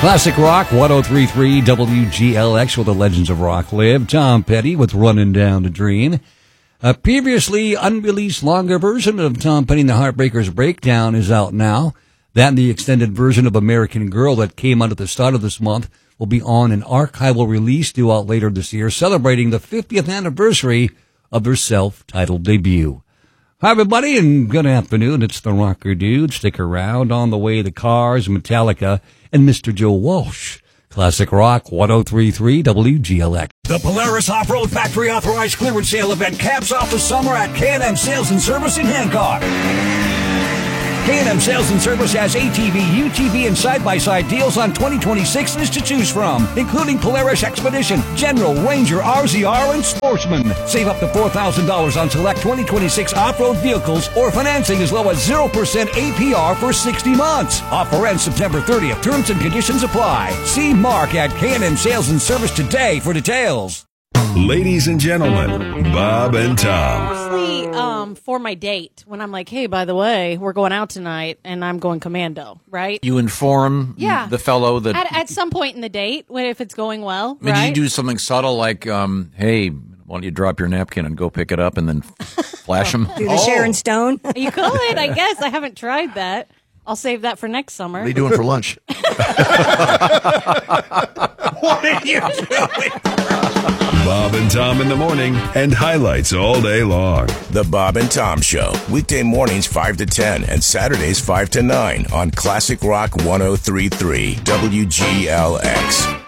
Classic Rock 103.3 WGLX, where the legends of rock live. Tom Petty with Running Down the Dream. A previously unreleased longer version of Tom Petty and the Heartbreakers Breakdown is out now. That and the extended version of American Girl that came out at the start of this month will be on an archival release due out later this year, celebrating the 50th anniversary of their self-titled debut. Hi, everybody, and good afternoon. It's the Rocker Dude. Stick around. On the way, the Cars, Metallica, and Mr. Joe Walsh. Classic Rock 103.3 WGLX. The Polaris Off-Road Factory Authorized Clearance Sale event caps off the summer at K&M Sales and Service in Hancock. K&M Sales and Service has ATV, UTV, and side-by-side deals on 2026s to choose from, including Polaris Expedition, General, Ranger, RZR, and Sportsman. Save up to $4,000 on select 2026 off-road vehicles or financing as low as 0% APR for 60 months. Offer ends September 30th. Terms and conditions apply. See Mark at K&M Sales and Service today for details. Ladies and gentlemen, Bob and Tom. Mostly for my date, when I'm like, hey, by the way, we're going out tonight, and I'm going commando, right? You inform the fellow that... At some point in the date, if it's going well, I mean, right? Did you do something subtle like, hey, why don't you drop your napkin and go pick it up and then flash him? Do the Sharon Stone? You could, I guess. I haven't tried that. I'll save that for next summer. What are you doing for lunch? What are you doing? Bob and Tom in the morning and highlights all day long. The Bob and Tom Show, weekday mornings 5 to 10 and Saturdays 5 to 9 on Classic Rock 103.3 WGLX.